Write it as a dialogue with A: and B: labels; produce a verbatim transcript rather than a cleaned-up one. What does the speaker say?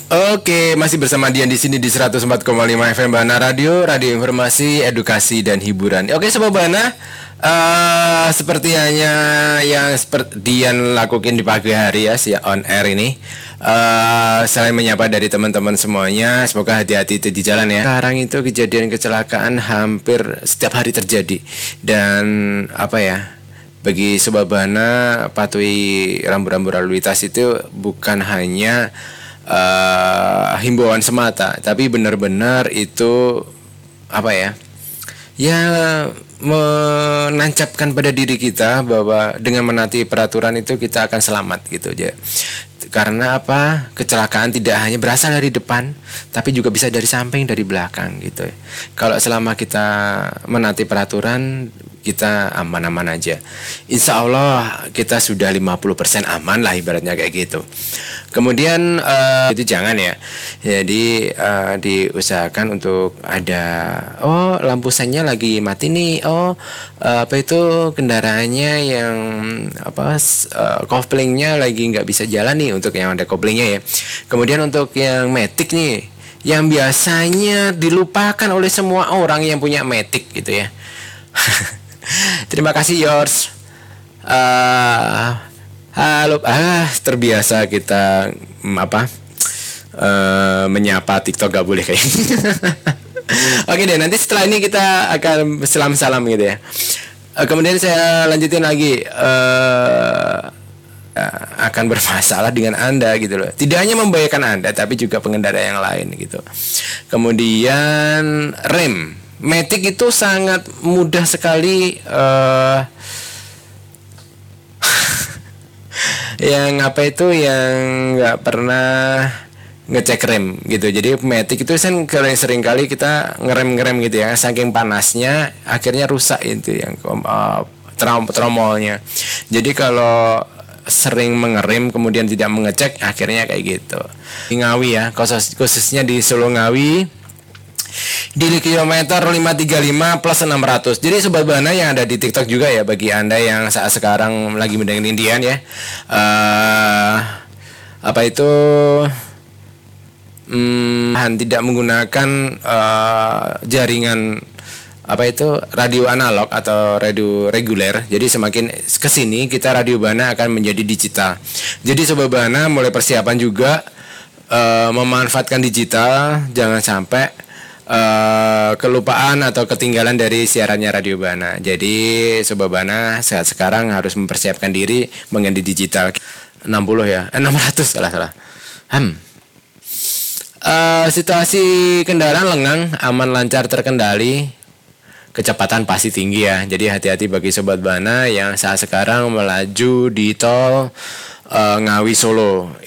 A: Oke, masih bersama Dian di sini di seratus empat koma lima F M Bana Radio, radio informasi, edukasi dan hiburan. Oke, Sobat Bana, uh, seperti hanya yang seperti Dian lakukan di pagi hari ya, si on air ini. Uh, selain menyapa dari teman-teman semuanya, semoga hati-hati itu di jalan ya. Sekarang itu kejadian kecelakaan hampir setiap hari terjadi. Dan apa ya, bagi Sobat Bana, patuhi rambu-rambu lalu lintas itu bukan hanya Uh, himbauan semata, tapi benar-benar itu apa ya? Ya menancapkan pada diri kita bahwa dengan menaati peraturan itu kita akan selamat gitu aja. Karena apa? Kecelakaan tidak hanya berasal dari depan, tapi juga bisa dari samping, dari belakang gitu. Kalau selama kita menaati peraturan, kita aman-aman aja. Insya Allah kita sudah lima puluh persen aman lah ibaratnya kayak gitu. Kemudian uh, itu jangan ya. Jadi uh, diusahakan untuk ada oh lampu sennya lagi mati nih. Oh uh, apa itu kendaraannya yang apa uh, koplingnya lagi nggak bisa jalan nih, untuk yang ada koplingnya ya. Kemudian untuk yang matic nih, yang biasanya dilupakan oleh semua orang yang punya matic gitu ya. Terima kasih yours. Uh, halo, ah terbiasa kita mm, apa uh, menyapa TikTok gak boleh kayak. Oke deh, nanti setelah ini kita akan salam-salam gitu ya. Uh, kemudian saya lanjutin lagi. Uh, akan bermasalah dengan Anda gitu loh. Tidak hanya membahayakan Anda, tapi juga pengendara yang lain gitu. Kemudian rem. Matic itu sangat mudah sekali uh, yang apa itu yang nggak pernah ngecek rem gitu. Jadi matic itu kan sering kali kita ngerem-ngerem gitu ya, saking panasnya akhirnya rusak itu yang uh, trom- tromolnya. Jadi kalau sering mengerem kemudian tidak mengecek, akhirnya kayak gitu. Di Ngawi ya, khusus, khususnya di Solo Ngawi, di kilometer lima tiga lima plus enam ratus. Jadi Sobat Bana yang ada di TikTok juga ya, bagi Anda yang saat sekarang lagi mendengarin Dian ya, uh, apa itu hmm, tidak menggunakan uh, jaringan apa itu radio analog atau radio reguler. Jadi semakin kesini kita Radio Bana akan menjadi digital. Jadi Sobat Bana mulai persiapan juga uh, memanfaatkan digital, jangan sampai Uh, kelupaan atau ketinggalan dari siarannya Radio Bana. Jadi Sobat Bana saat sekarang harus mempersiapkan diri mengganti digital. Enam puluh ya, eh, enam ratus salah salah. Hmm. Uh, situasi kendaraan lengang, aman, lancar, terkendali. Kecepatan pasti tinggi ya. Jadi hati-hati bagi Sobat Bana yang saat sekarang melaju di tol uh, Ngawi Solo.